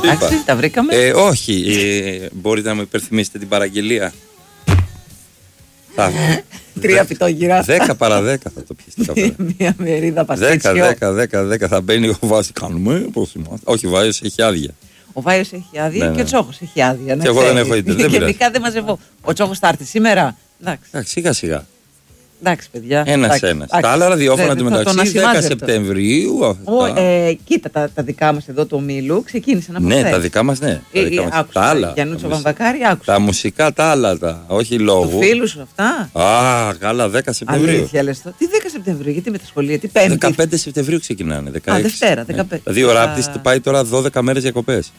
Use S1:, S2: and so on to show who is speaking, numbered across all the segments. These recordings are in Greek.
S1: Εντάξει, τα βρήκαμε.
S2: Όχι. Μπορείτε να μου υπερθυμίσετε την παραγγελία?
S1: 3 πιτόγυρα.
S2: 10 παρά 10 θα το πιέσετε.
S1: Μία μερίδα παστίτσιο.
S2: 10 θα μπαίνει ο Βάιος. Κάνουμε. Όχι, ο Βάιος έχει άδεια.
S1: Ο Βάιος έχει άδεια και ο Τσόχος έχει άδεια.
S2: Και εγώ δεν έχω ίντερνετ.
S1: Και ειδικά δεν μαζεύω. Ο Τσόχος θα έρθει σήμερα.
S2: Εντάξει, σιγά-σιγά.
S1: Εντάξει, παιδιά.
S2: Ένας. Τα άλλα ραδιόφωνα του μεταξύ 10 Σεπτεμβρίου.
S1: Κοίτα, τα δικά μας εδώ του ομίλου ξεκίνησαν από
S2: Ναι, τα δικά μας, ναι.
S1: Τα άλλα. Γιαννούτσο Βαμβακάρη, άκουσα.
S2: Τα μουσικά, τα άλλα, όχι λόγου.
S1: Του φίλου σου αυτά.
S2: Καλά, 10 Σεπτεμβρίου.
S1: Αλήθεια λες το. Τι 10 Σεπτεμβρίου, γιατί με τα σχολεία, τι Πέμπτη.
S2: 15 Σεπτεμβρίου ξεκινάνε.
S1: Δευτέρα, 15.
S2: Δηλαδή ο Ράπτης πάει τώρα 12 μέρες διακοπές.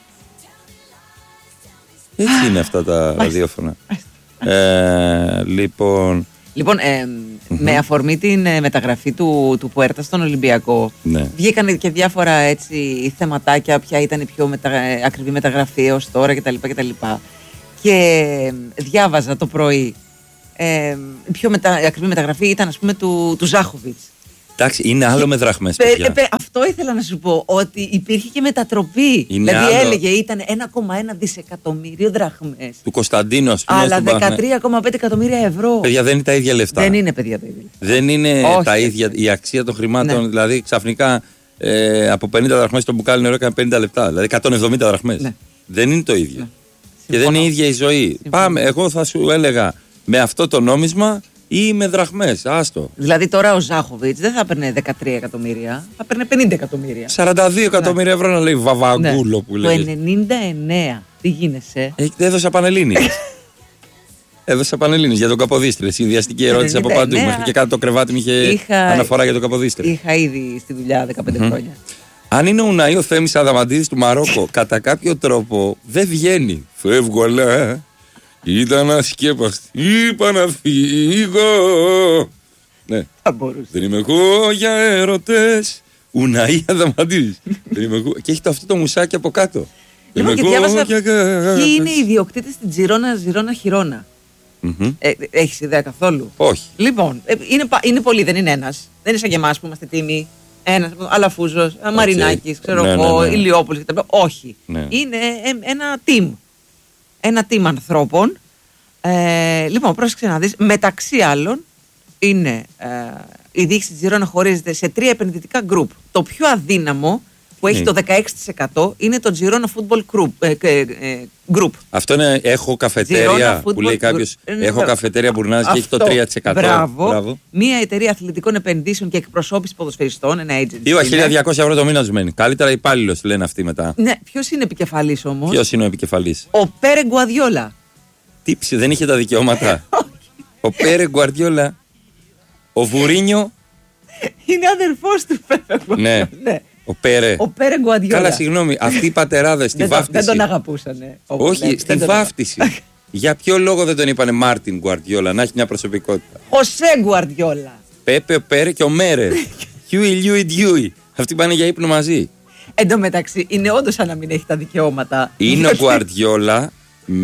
S2: Έτσι είναι αυτά τα ραδιόφωνα. Λοιπόν,
S1: με αφορμή την μεταγραφή του Πουέρτα στον Ολυμπιακό, βγήκαν και διάφορα έτσι θεματάκια, ποια ήταν η πιο ακριβή μεταγραφή ως τώρα κτλ. Και διάβαζα το πρωί, η πιο ακριβή μεταγραφή ήταν, ας πούμε, του Ζάχοβιτς.
S2: Εντάξει, είναι άλλο με δραχμές, παιδιά.
S1: Αυτό ήθελα να σου πω, ότι υπήρχε και μετατροπή. Δηλαδή έλεγε ήταν 1,1 δισεκατομμύριο δραχμές.
S2: Του Κωνσταντίνου, ας πούμε.
S1: Αλλά 13,5 εκατομμύρια ευρώ.
S2: Παιδιά, δεν είναι τα ίδια λεφτά.
S1: Δεν είναι, παιδιά, τα ίδια.
S2: Δεν είναι τα ίδια η αξία των χρημάτων. Ναι. Δηλαδή, ξαφνικά από 50 δραχμές το μπουκάλι νερό έκανε 50 λεπτά. Δηλαδή, 170 δραχμές. Ναι. Δεν είναι το ίδιο. Ναι. Και δεν είναι η ίδια η ζωή. Πάμε, εγώ θα σου έλεγα με αυτό το νόμισμα ή με δραχμές, άστο.
S1: Δηλαδή τώρα ο Ζάχοβιτς δεν θα έπαιρνε 13 εκατομμύρια, θα έπαιρνε 50 εκατομμύρια.
S2: 42 εκατομμύρια ευρώ να λέει Βαβαγκούλο που λέει.
S1: Το 99, τι γίνεσαι?
S2: Έδωσα Πανελλήνιες. Έδωσα Πανελλήνιες για τον Καποδίστρη. Συνδυαστική ερώτηση από παντού. Μέχρι και κάτω το κρεβάτι μου είχε αναφορά για τον Καποδίστρη.
S1: Είχα ήδη στη δουλειά 15 χρόνια.
S2: Αν είναι ο Ουναΐ ο Θέμης Αδαμαντίδης του Μαρόκο, κατά κάποιο τρόπο δεν βγαίνει. Φεύγω, αλλά. Ήταν ασκέπαστη, είπα να φύγω. Ναι. Δεν είμαι εγώ για έρωτες. Ουναΐ Αδαμαντίδης. Δεν είμαι εγώ. Και έχει αυτό το μουσάκι από κάτω.
S1: Λοιπόν, και διάβασα ποιοι είναι οι ιδιοκτήτες στην Ζιρώνα Χιρόνα. Έχεις ιδέα καθόλου?
S2: Όχι.
S1: Λοιπόν, είναι πολλοί, δεν είναι ένας. Δεν είναι σαν και εμάς που είμαστε τίμοι. Ένας, Αλαφούζος, Μαρινάκης, ξέρω εγώ, Ηλιόπουλος κτλ. Όχι. Είναι ένα team. Ένα team ανθρώπων. Λοιπόν, πρόσεξε να δεις. Μεταξύ άλλων, είναι η διοίκηση της Ζιρώνα χωρίζεται σε 3 επενδυτικά γκρουπ. Το πιο αδύναμο, που έχει το 16%, είναι το Ζιρώνα Football Group.
S2: Αυτό είναι, έχω καφετέρια που λέει κάποιος. Έχω καφετέρια Μπουρνάζ και έχει το 3%.
S1: Μπράβο. Μία εταιρεία αθλητικών επενδύσεων και εκπροσώπηση ποδοσφαιριστών, ένα agency.
S2: 1.200 ευρώ το μήνα του μένει. Καλύτερα υπάλληλος, λένε αυτοί μετά.
S1: Ναι, ποιος είναι επικεφαλής όμως?
S2: Ποιος είναι ο επικεφαλής?
S1: Ο Πέρε Γκουαρδιόλα.
S2: Τύψη, δεν είχε τα δικαιώματα. Ο Πέρε Γκουαρδιόλα. Ο Βουρίνιο.
S1: Είναι αδερφός του Πέρε.
S2: Ναι. Ο Πέρε
S1: Γκουαρδιόλα.
S2: Καλά, συγγνώμη, αυτοί οι πατεράδες στη βάφτιση.
S1: Δεν τον αγαπούσανε.
S2: Όχι, στη βάφτιση. Για ποιο λόγο δεν τον είπανε Μάρτιν Γκουαρδιόλα, να έχει μια προσωπικότητα?
S1: Χωσέ Γκουαρδιόλα.
S2: Πέπε, ο Πέρε και ο Μέρε. Χιούι. Αυτοί πάνε για ύπνο μαζί.
S1: Εν τω μεταξύ, είναι όντως σαν να μην έχει τα δικαιώματα.
S2: Είναι ο Γκουαρδιόλα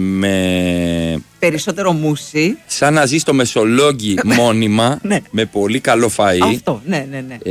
S2: με
S1: περισσότερο μουσι.
S2: Σαν να ζει στο Μεσολόγγι μόνιμα. Με πολύ καλό φαΐ.
S1: Αυτό, ναι.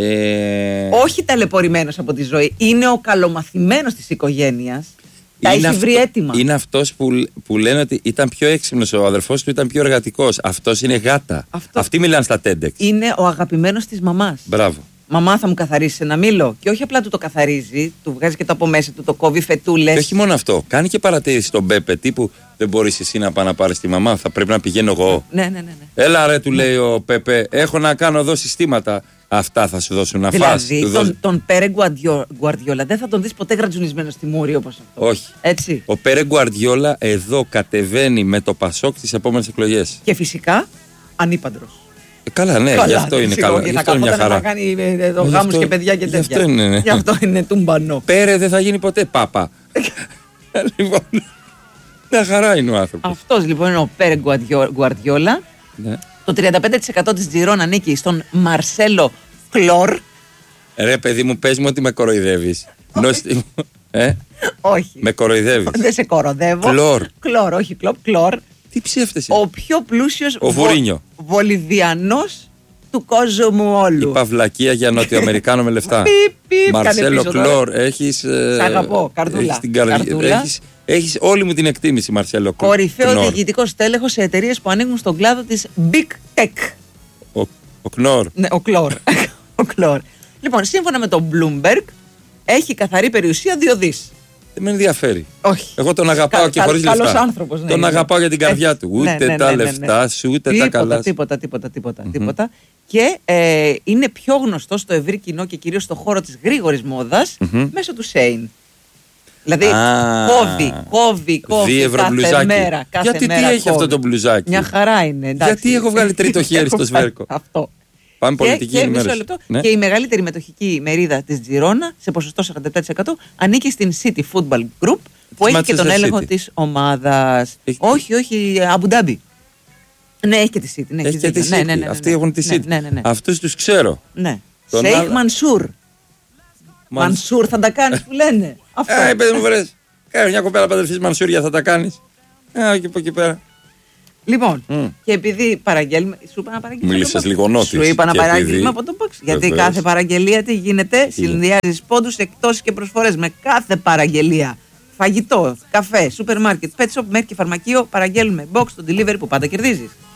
S1: Όχι ταλαιπωρημένος από τη ζωή. Είναι ο καλομαθημένος της οικογένειας. Τα έχει βρει έτοιμα.
S2: Είναι αυτός που λένε ότι ήταν πιο έξυπνος. Ο αδερφός του ήταν πιο εργατικός. Αυτός είναι γάτα. Αυτοί μιλάνε στα TEDx.
S1: Είναι ο αγαπημένος της μαμάς.
S2: Μπράβο.
S1: Μαμά, θα μου καθαρίσει ένα μήλο. Και όχι απλά του το καθαρίζει, του βγάζει και το από μέσα του, το κόβει φετούλες.
S2: Και όχι μόνο αυτό. Κάνει και παρατήρηση στον Πέπε τύπου δεν μπορείς εσύ να πάω να πάρεις τη μαμά, θα πρέπει να πηγαίνω εγώ.
S1: Ναι.
S2: Έλα ρε, του λέει ο Πέπε, έχω να κάνω εδώ συστήματα. Αυτά θα σου δώσουν να φας.
S1: Δηλαδή, τον Πέρε Γκουαρδιόλα δεν θα τον δεις ποτέ γρατζουνισμένο στη μούρη όπως αυτό.
S2: Όχι.
S1: Έτσι.
S2: Ο Πέρε Γκουαρδιόλα εδώ κατεβαίνει με το Πασόκ στις επόμενες εκλογές.
S1: Και φυσικά ανήπαντρος.
S2: Καλά, ναι, γι' αυτό είναι καλό.
S1: Γι' αυτό είναι μια χαρά. Θα κάνει γάμους και παιδιά και τέτοια. Γι' αυτό είναι τούμπανο.
S2: Πέρε δεν θα γίνει ποτέ πάπα. Λοιπόν, μια χαρά είναι ο άνθρωπος.
S1: Αυτός λοιπόν είναι ο Πέρε Γκουαρδιόλα. Το 35% της Τζιρόνα ανήκει στον Μαρσέλο Κλορ.
S2: Ρε παιδί μου, πες μου ότι με κοροϊδεύεις.
S1: Όχι.
S2: Με κοροϊδεύεις.
S1: Δεν σε κοροϊδεύω. Κλορ, όχι κλοπ, κλορ.
S2: Τι ψεύτες είναι?
S1: Ο πιο πλούσιος
S2: Βολιβιανός
S1: του κόσμου όλου.
S2: Η παυλακία για Νοτιοαμερικάνο με λεφτά. Μαρσέλο Κλόρ, έχεις.
S1: Σ' αγαπώ, καρδούλα.
S2: Έχεις όλη μου την εκτίμηση, Μαρσέλο Κλόρ.
S1: Κορυφαίο διοικητικό στέλεχος σε εταιρείες που ανήκουν στον κλάδο της Big Tech.
S2: Ο Κνόρ.
S1: Ναι, ο Κλόρ. Λοιπόν, σύμφωνα με τον Bloomberg, έχει καθαρή περιουσία 2 δις.
S2: Δεν με ενδιαφέρει.
S1: Όχι.
S2: Εγώ τον αγαπάω και χωρίς λεφτά.
S1: Καλός άνθρωπος, ναι,
S2: τον αγαπάω για την καρδιά του. Ούτε τα λεφτά σου, ούτε τα καλά.
S1: Τίποτα. Και είναι πιο γνωστό στο ευρύ κοινό και κυρίως στο χώρο της γρήγορης μόδας μέσω του Shein. Δηλαδή κόβει
S2: 2 ευρώ μπλουζάκι. Γιατί τι έχει αυτό το μπλουζάκι.
S1: Μια χαρά είναι.
S2: Γιατί έχω βγάλει τρίτο χέρι στο σβέρκο.
S1: Αυτό.
S2: Πάμε πολιτική ενημέρωση.
S1: Και η μεγαλύτερη μετοχική μερίδα της Τζιρόνα, σε ποσοστό 47%, ανήκει στην City Football Group, που έχει και τον έλεγχο της ομάδας. Όχι, Αμπουντάμπι. Ναι, έχει και τη City.
S2: Έχει και τη City. Αυτοί έχουν τη City. Αυτούς τους ξέρω.
S1: Σέιχ Μανσούρ. Μανσούρ θα τα κάνεις που λένε.
S2: Παιδί μου, βρες. Κάνε μια κοπέλα παντρευτής Μανσούρια, θα τα κάνεις. Όχι από εκεί πέρα.
S1: Λοιπόν, και επειδή παραγγέλνουμε. Σου είπα να παραγγείλουμε.
S2: Μίλησες λίγο νότις.
S1: Σου είπα να παραγγείλουμε από το box. Γιατί κάθε παραγγελία τι γίνεται, συνδυάζει πόντους, εκτόσεις και προσφορές με κάθε παραγγελία. Φαγητό, καφέ, σούπερ μάρκετ, pet shop μέχρι και φαρμακείο. Παραγγέλνουμε box, το delivery που πάντα κερδίζεις.